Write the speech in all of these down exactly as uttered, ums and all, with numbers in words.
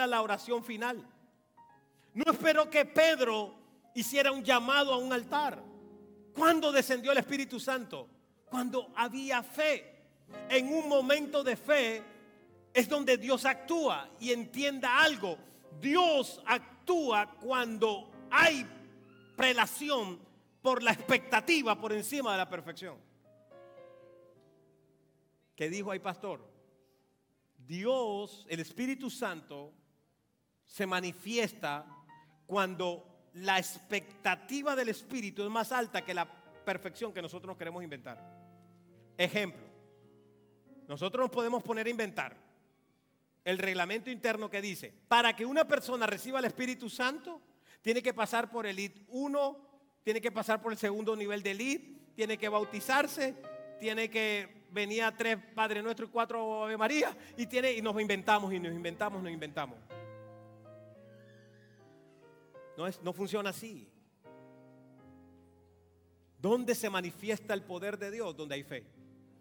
era la oración final. No esperó que Pedro hiciera un llamado a un altar. ¿Cuándo descendió el Espíritu Santo? Cuando había fe. En un momento de fe es donde Dios actúa. Y entienda algo, Dios actúa cuando hay prelación por la expectativa por encima de la perfección. ¿Qué dijo ahí, pastor? Dios, el Espíritu Santo, se manifiesta cuando la expectativa del Espíritu es más alta que la perfección que nosotros nos queremos inventar. Ejemplo, nosotros nos podemos poner a inventar el reglamento interno que dice, para que una persona reciba el Espíritu Santo, tiene que pasar por el I D uno, tiene que pasar por el segundo nivel del I D, tiene que bautizarse, tiene que venir a tres Padre Nuestro y cuatro Ave María, y, tiene, y nos inventamos y nos inventamos, nos inventamos. No, es, no funciona así. ¿Dónde se manifiesta el poder de Dios? Donde hay fe.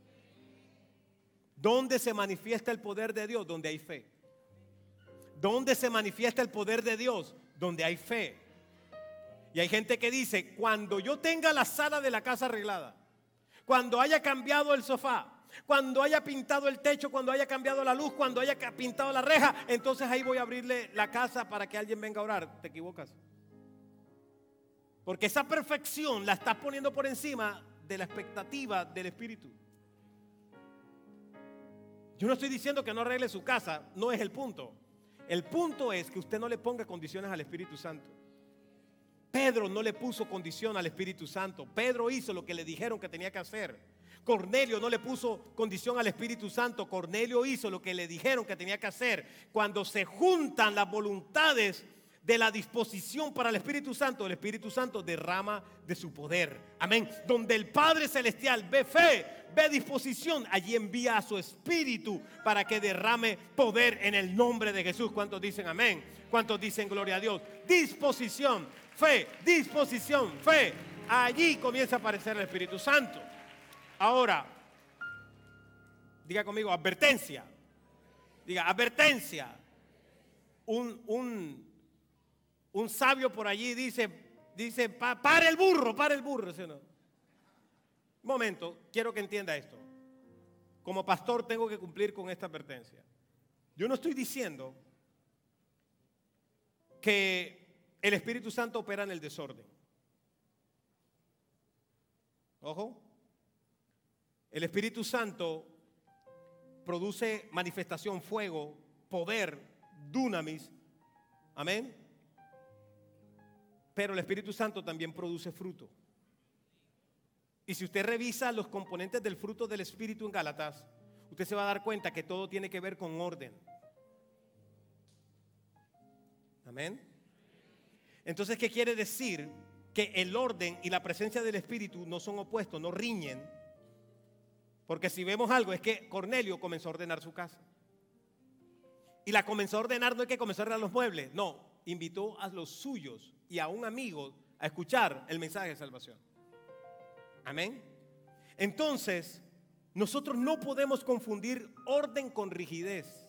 ¿Dónde se manifiesta el poder de Dios? Donde hay fe. ¿Dónde se manifiesta el poder de Dios? Donde hay fe. Y hay gente que dice, cuando yo tenga la sala de la casa arreglada, cuando haya cambiado el sofá, cuando haya pintado el techo, cuando haya cambiado la luz, cuando haya pintado la reja, entonces ahí voy a abrirle la casa para que alguien venga a orar. Te equivocas. Porque esa perfección la estás poniendo por encima de la expectativa del Espíritu. Yo no estoy diciendo que no arregle su casa, no es el punto. El punto es que usted no le ponga condiciones al Espíritu Santo. Pedro no le puso condición al Espíritu Santo. Pedro hizo lo que le dijeron que tenía que hacer. Cornelio no le puso condición al Espíritu Santo. Cornelio hizo lo que le dijeron que tenía que hacer. Cuando se juntan las voluntades de la disposición para el Espíritu Santo, el Espíritu Santo derrama de su poder. Amén. Donde el Padre Celestial ve fe, ve disposición, allí envía a su Espíritu para que derrame poder en el nombre de Jesús. ¿Cuántos dicen amén? ¿Cuántos dicen gloria a Dios? Disposición, fe, disposición, fe. Allí comienza a aparecer el Espíritu Santo. Ahora, diga conmigo, advertencia. Diga, advertencia. Un, un, un sabio por allí dice, dice, pa, para el burro, para el burro. ¿Sí o no? Un momento, quiero que entienda esto. Como pastor tengo que cumplir con esta advertencia. Yo no estoy diciendo que el Espíritu Santo opera en el desorden. Ojo. El Espíritu Santo produce manifestación, fuego, poder, dunamis. Amén. Pero el Espíritu Santo también produce fruto. Y si usted revisa los componentes del fruto del Espíritu en Gálatas, usted se va a dar cuenta que todo tiene que ver con orden. Amén. Entonces, ¿qué quiere decir? Que el orden y la presencia del Espíritu no son opuestos, no riñen. Porque si vemos algo es que Cornelio comenzó a ordenar su casa. Y la comenzó a ordenar, no es que comenzó a ordenar los muebles, no, invitó a los suyos y a un amigo a escuchar el mensaje de salvación. Amén. Entonces, nosotros no podemos confundir orden con rigidez.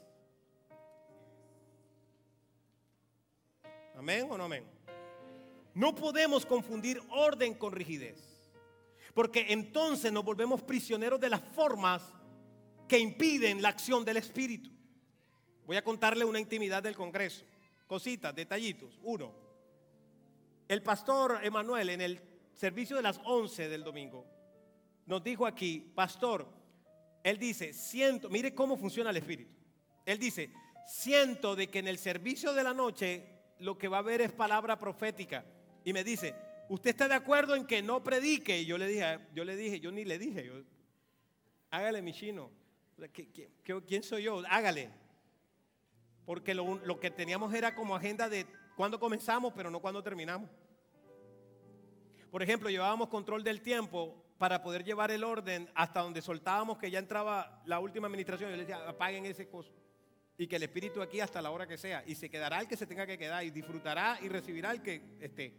Amén o no amén. No podemos confundir orden con rigidez. Porque entonces nos volvemos prisioneros de las formas que impiden la acción del Espíritu. Voy a contarle una intimidad del Congreso. Cositas, detallitos. Uno, el pastor Emanuel en el servicio de las once del domingo nos dijo aquí, pastor, él dice, siento, mire cómo funciona el Espíritu. Él dice, siento de que en el servicio de la noche lo que va a haber es palabra profética. Y me dice, ¿usted está de acuerdo en que no predique? Y yo le dije, yo le dije, yo ni le dije, yo, hágale mi chino. ¿Quién soy yo? Hágale. Porque lo, lo que teníamos era como agenda de cuándo comenzamos, pero no cuándo terminamos. Por ejemplo, llevábamos control del tiempo para poder llevar el orden hasta donde soltábamos que ya entraba la última administración. Yo les decía, apaguen ese coso. Y que el Espíritu aquí hasta la hora que sea. Y se quedará el que se tenga que quedar. Y disfrutará y recibirá el que esté.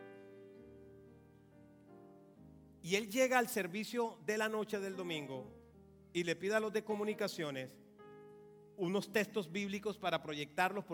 Y él llega al servicio de la noche del domingo y le pide a los de comunicaciones unos textos bíblicos para proyectarlos.